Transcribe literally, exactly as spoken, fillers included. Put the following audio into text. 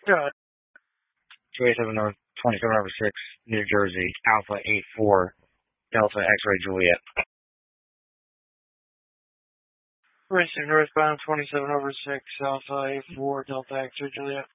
Yeah. two eighty-seven North, twenty-seven over six, New Jersey, Alpha eight four, Delta X-Ray Juliet. Racing northbound twenty-seven over six, Alpha eight four, Delta X-Ray Juliet.